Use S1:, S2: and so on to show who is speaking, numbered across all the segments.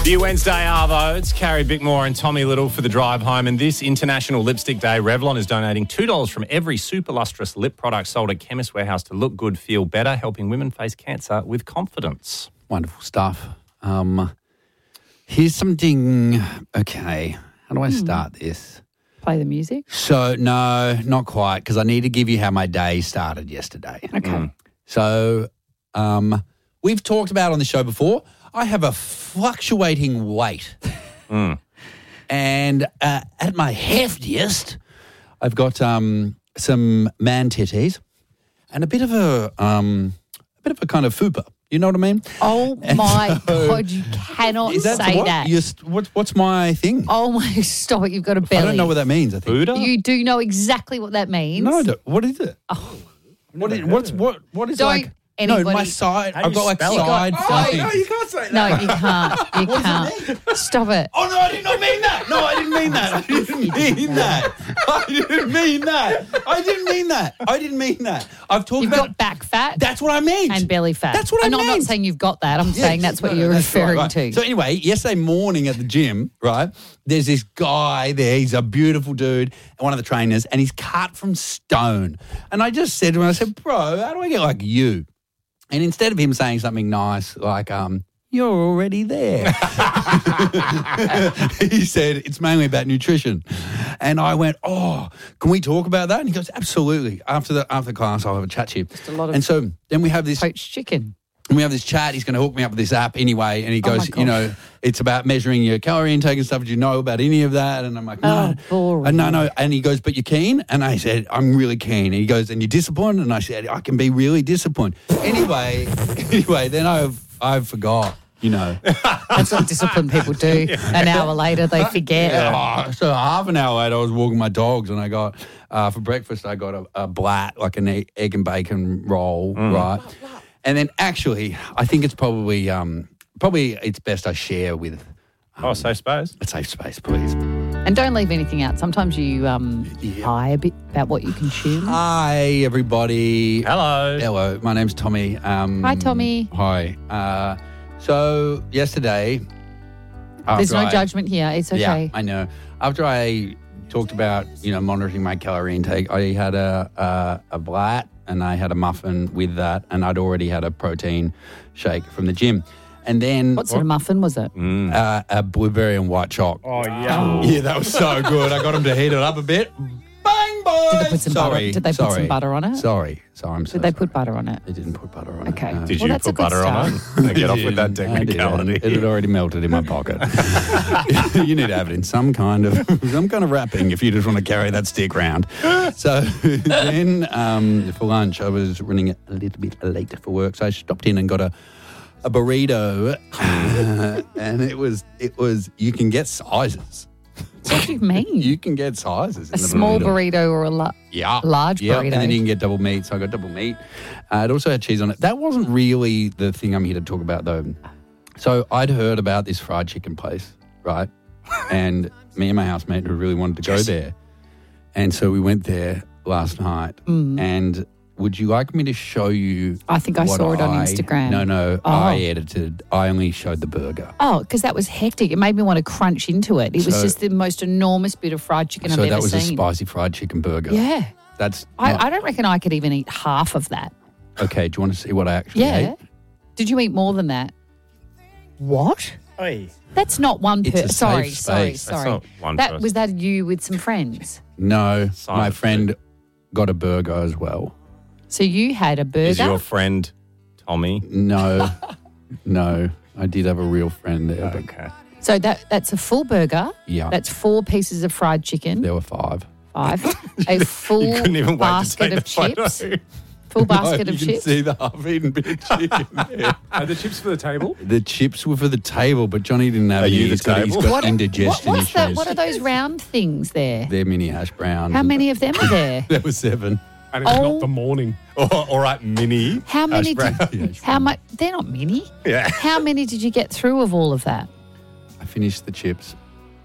S1: The Wednesday Arvo, it's Carrie Bickmore and Tommy Little for the drive home. And this International Lipstick Day, Revlon is donating $2 from every super lustrous lip product sold at Chemist Warehouse to look good, feel better, helping women face cancer with confidence.
S2: Wonderful stuff. Here's something. Okay, how do I start this?
S3: Play the music.
S2: So, no, not quite, because I need to give you how my day started yesterday.
S3: Okay.
S2: So, we've talked about on the show before, I have a fluctuating weight. And at my heftiest, I've got some man titties and a bit of a kind of fupa. You know what I mean?
S3: Oh, my God, you cannot say
S2: what?
S3: that.
S2: What's my thing?
S3: Oh, my, stop it, you've got a belly.
S2: I don't know what that means, I think.
S1: Buddha?
S3: You do know exactly what that means.
S2: No, what is it?
S3: Oh.
S2: What is
S3: Don't
S2: like?
S3: anybody...
S2: No, my side.
S1: How do
S2: I've
S1: you
S2: got like
S1: spell it?
S2: side.
S4: No, you can't say that.
S3: No, you can't. You can't. Stop it.
S2: Oh, no, I did not mean that. No, I didn't mean that. I didn't mean that. I didn't mean that. I didn't mean that. I didn't mean that. I've talked
S3: You've
S2: about...
S3: got back fat.
S2: That's what I meant.
S3: And belly fat.
S2: That's what I
S3: I'm
S2: meant.
S3: not saying you've got that. I'm saying that's what you're referring to.
S2: So anyway, yesterday morning at the gym, right, there's this guy there. He's a beautiful dude, one of the trainers, and he's cut from stone. And I just said to him, I said, bro, how do I get like you? And instead of him saying something nice like, you're already there, he said, it's mainly about nutrition. And I went, oh, can we talk about that? And he goes, absolutely. After class, I'll have a chat to you.
S3: Just a lot of
S2: and so then we have this
S3: poached chicken.
S2: And we have this chat. He's going to hook me up with this app anyway. And he goes,
S3: my gosh.
S2: it's about measuring your calorie intake and stuff. Did you know about any of that? And I'm like, no.
S3: Boring.
S2: No. And he goes, but you're keen? And I said, I'm really keen. And he goes, and you're disciplined? And I said, I can be really disciplined. Anyway, then I forgot,
S3: That's what disciplined people do. An hour later, they forget.
S2: So half an hour later, I was walking my dogs and I got, for breakfast, I got a blat, like an egg and bacon roll, right? And then actually, I think it's probably it's best I share with...
S1: safe space.
S2: A safe space, please.
S3: And don't leave anything out. Sometimes you lie a bit about what you consume.
S2: Hi, everybody.
S1: Hello.
S2: My name's Tommy.
S3: Hi, Tommy.
S2: Hi. So yesterday...
S3: There's no judgment here. It's okay.
S2: Yeah, I know. After I talked about, monitoring my calorie intake, I had a blat and I had a muffin with that, and I'd already had a protein shake from the gym. And then...
S3: What sort of muffin was it?
S2: A blueberry and white choc.
S1: Oh, yeah.
S2: Yeah, that was so good. I got him to heat it up a bit. Bang, boys!
S3: Did they put some butter? Did they put some butter on it?
S2: Sorry, I'm so
S3: Did they put butter on it?
S2: They didn't put butter on
S3: Okay.
S2: it. No.
S1: Did
S3: Well,
S1: you
S3: that's a
S1: put
S3: good
S1: butter on
S3: start.
S1: it? Get off with that
S2: I
S1: technicality.
S2: did. It had already melted in my pocket. You need to have it in some kind of wrapping if you just want to carry that stick round. So then for lunch, I was running a little bit late for work, so I stopped in and got a burrito, and it was you can get sizes.
S3: What do you mean?
S2: You can get sizes.
S3: A small burrito or a large burrito?
S2: And then you can get double meat, so I got double meat. It also had cheese on it. That wasn't really the thing I'm here to talk about, though. So I'd heard about this fried chicken place, right? And me and my housemate who really wanted to go there. And so we went there last night. And would you like me to show you?
S3: I think I saw it on Instagram.
S2: No. I edited. I only showed the burger.
S3: Oh, because that was hectic. It made me want to crunch into it. It was just the most enormous bit of fried chicken I've ever seen.
S2: So that was a spicy fried chicken burger.
S3: Yeah.
S2: That's.
S3: I don't reckon I could even eat half of that.
S2: Okay, do you want to see what I actually ate?
S3: Did you eat more than that? What?
S1: Hey.
S3: That's not one person.
S2: It's a
S3: Sorry.
S2: safe space.
S1: That's not one person.
S3: Was that you with some friends?
S2: No,
S1: Simon
S2: my friend got a burger as well.
S3: So you had a burger?
S1: Is your friend Tommy?
S2: No, I did have a real friend there. But
S1: Okay.
S3: So that's a full burger.
S2: Yeah.
S3: That's 4 pieces of fried chicken.
S2: there were 5.
S3: 5. A full
S1: Couldn't even wait to
S3: basket
S1: take
S3: of
S1: the photo.
S3: chips. Full basket of
S2: You can
S3: chips.
S2: see the half-eaten bit of chicken there.
S4: Are the chips for the table?
S2: The chips were for the table, but Johnny didn't have
S1: Are
S2: any.
S1: you the
S2: He's got
S1: table?
S2: indigestion
S3: What's
S2: issues.
S3: that? What are those round things there?
S2: They're mini hash browns.
S3: How many of them are there?
S2: There were 7.
S4: And it's
S3: Oh.
S4: not the morning.
S1: All right, mini.
S3: How many?
S1: hash brown.
S3: How much? They're not many.
S1: Yeah.
S3: How many did you get through of all of that?
S2: I finished the chips.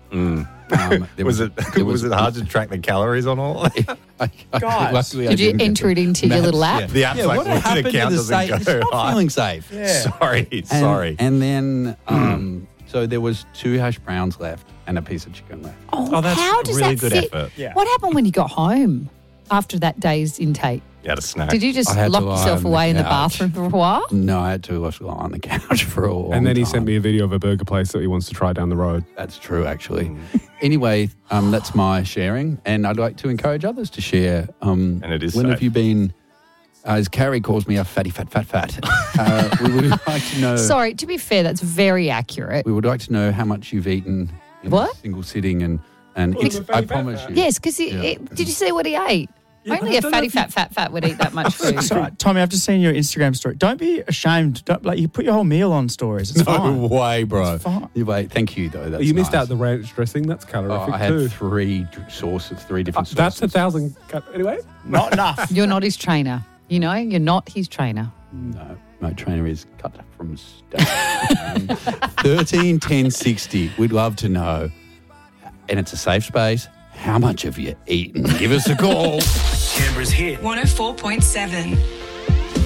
S2: There
S1: Was it hard to track the calories on all?
S4: Guys.
S2: Luckily, I
S3: Did you
S2: didn't
S3: enter it into your little app?
S1: The app's like,
S2: what
S1: the
S2: happened to
S1: account
S2: the
S1: doesn't
S2: safe?
S1: go
S2: It's not
S1: high.
S2: feeling safe.
S1: Sorry.
S2: And then So there was 2 hash browns left and a piece of chicken left.
S1: Oh, that's
S3: how does
S1: really
S3: that
S1: good
S3: fit?
S1: effort.
S4: Yeah.
S3: What happened when you got home after that day's intake?
S1: You had a snack.
S3: Did you just
S2: I had to
S3: lock
S2: lie
S3: yourself
S2: on the
S3: away in the
S2: couch.
S3: bathroom for a while?
S2: No, I had to lie on the couch for a long
S4: And then he
S2: time.
S4: sent me a video of a burger place that he wants to try down the road.
S2: That's true, actually. Anyway, that's my sharing, and I'd like to encourage others to share.
S1: And it is
S2: When
S1: safe.
S2: have you been, as Carrie calls me, a fatty, fat? We would like to know.
S3: Sorry, to be fair, that's very accurate.
S2: We would like to know how much you've eaten in
S3: What?
S2: a single sitting, and it's,
S4: a fatty
S2: I
S4: fat
S2: promise
S4: fat.
S2: you.
S3: Yes, because did you see what he ate? Only a fatty fat would eat that much food.
S5: Sorry, Tommy, I've just seen your Instagram story. Don't be ashamed. You put your whole meal on stories. It's
S2: No
S5: fine.
S2: way, bro.
S5: It's fine.
S2: You wait. Thank you, though. That's
S4: You missed
S2: nice.
S4: out the ranch dressing. That's calorific
S2: I had
S4: too.
S2: 3 sources, 3 different sources.
S4: That's 1,000. Anyway,
S5: Not enough.
S3: You're not his trainer. You know, you're not his trainer.
S2: No, my trainer is cut from steak. 13 10 60. We'd love to know, and it's a safe space. How much have you eaten? Give us a call.
S6: Canberra's hit.
S7: 104.7.